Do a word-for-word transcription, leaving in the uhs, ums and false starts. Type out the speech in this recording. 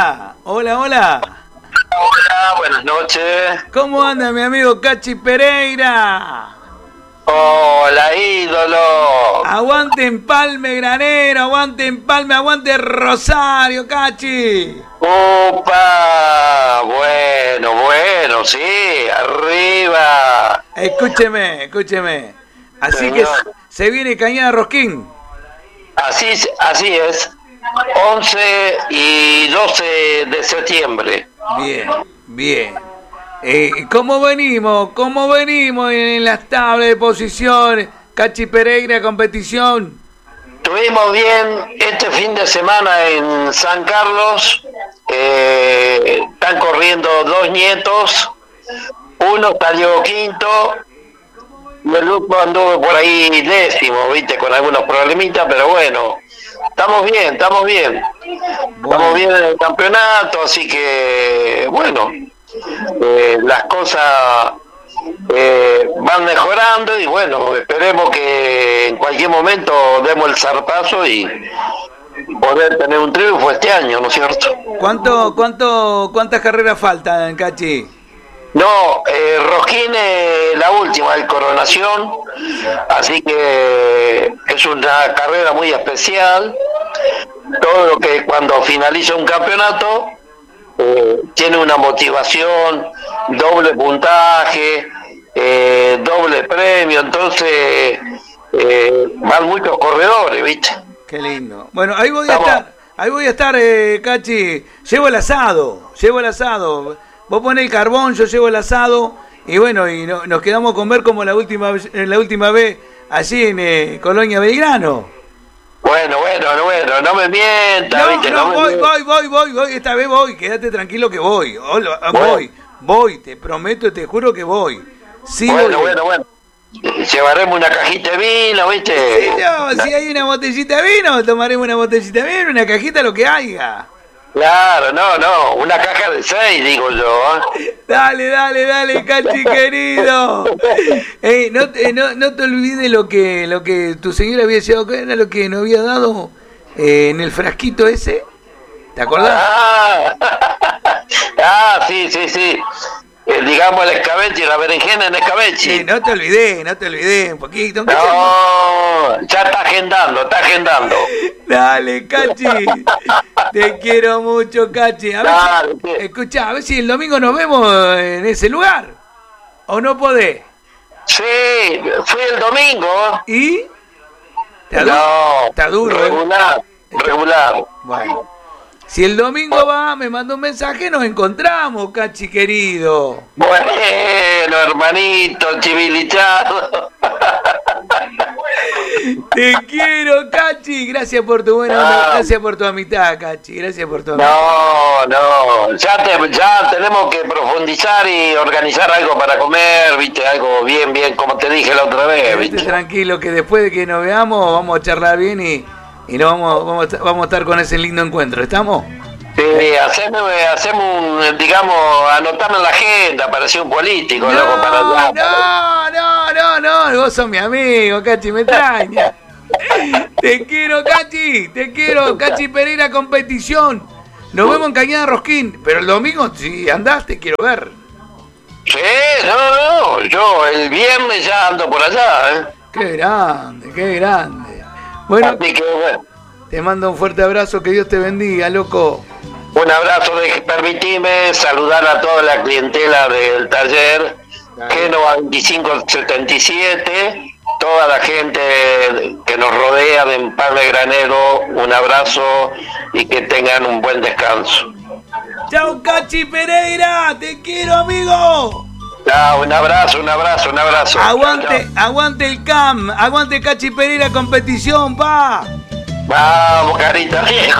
hola. Hola, hola. Hola, buenas noches. ¿Cómo anda mi amigo Cachi Pereira? Hola, ídolo. Aguante Empalme Granero, aguante Empalme, aguante Rosario, Cachi. Opa, bueno, bueno, sí, arriba. Escúcheme, escúcheme. Así Señor. que se viene Cañada Rosquín. Así, así es. once y doce de septiembre. Bien, bien. Eh, ¿Cómo venimos? ¿Cómo venimos en las tablas de posiciones? Cachi Pereira, competición. Estuvimos bien este fin de semana en San Carlos. Eh, están corriendo dos nietos. Uno salió quinto. Y el grupo anduvo por ahí décimo, viste, con algunos problemitas, pero bueno, estamos bien, estamos bien. Estamos bien en el campeonato, así que, bueno, eh, las cosas eh, van mejorando y bueno, esperemos que en cualquier momento demos el zarpazo y poder tener un triunfo este año, ¿no es cierto? ¿Cuánto, cuánto, cuántas carreras faltan, Cachi? No, eh, Rosquín es la última, el Coronación, así que es una carrera muy especial. Todo lo que cuando finaliza un campeonato eh, tiene una motivación, doble puntaje, eh, doble premio, entonces eh, van muchos corredores, ¿viste? Qué lindo. Bueno, ahí voy a Vamos. estar, ahí voy a estar, eh, Cachi. Llevo el asado, llevo el asado. Vos ponés el carbón, yo llevo el asado y bueno, y no, nos quedamos con ver como la última la última vez allí en eh, Colonia Belgrano. Bueno, bueno, bueno, no me mientas, No, ¿viste? no, me voy, mientas. voy, voy, voy, voy, esta vez voy, quédate tranquilo que voy. Hola, Bueno. Voy, voy, te prometo, te juro que voy. Sí, Bueno, voy. bueno, bueno. Llevaremos una cajita de vino, ¿viste? Sí, no, si hay una botellita de vino, tomaremos una botellita de vino, una cajita, lo que haya. Claro, no, no, una caja de seis, digo yo. ¿eh? Dale, dale, dale, Cachi querido. Ey, no, te- no, no te olvides lo que lo que tu señora había llevado, ¿qué era lo que nos había dado eh, en el frasquito ese? ¿Te acordás? Ah, ah, sí, sí, sí. Eh, digamos el escabeche, la berenjena en escabeche. Sí, no te olvidé, no te olvidé, un poquito. aunque sea- No, ya está agendando, está agendando. Dale, Cachi. Te quiero mucho, Cachi. A ver Dale, si, sí. escuchá, a ver si el domingo nos vemos en ese lugar. ¿O no podés? Sí, fui el domingo. ¿Y? Está, du- No, está duro, ¿eh? regular, regular. Bueno. Si el domingo va, me manda un mensaje, nos encontramos, Cachi querido. Bueno, hermanito, chivilichado. Te quiero, Cachi. Gracias por tu buena onda, gracias por tu amistad, Cachi. Gracias por tu amistad. No, no, ya, te, ya tenemos que profundizar y organizar algo para comer, viste, algo bien, bien, como te dije la otra vez, Quédate viste. tranquilo que después de que nos veamos vamos a charlar bien y, y nos vamos, vamos, a estar- vamos a estar con ese lindo encuentro. ¿Estamos? Sí, hacemos, hacemos un, digamos, anotame en la agenda, parecía un político, No, loco, para allá. no, no, no, no, vos sos mi amigo, Cachi, me extraña. Te quiero, Cachi, te quiero, Cachi Pereira competición. Nos vemos en Cañada Rosquín, pero el domingo si andás te quiero ver. Sí, no, no, yo el viernes ya ando por allá, ¿eh? Qué grande, qué grande. Bueno, Así que, bueno, te mando un fuerte abrazo, que Dios te bendiga, loco. un abrazo, de, permitime saludar a toda la clientela del taller Génova veinticinco setenta y siete, toda la gente que nos rodea de Empalme Granero, un abrazo y que tengan un buen descanso. Chau, Cachi Pereira, te quiero, amigo. Chao, un abrazo, un abrazo, un abrazo. Aguante, Chao, chao. aguante el C A M, aguante Cachi Pereira competición, pa. Vamos, carita viejo.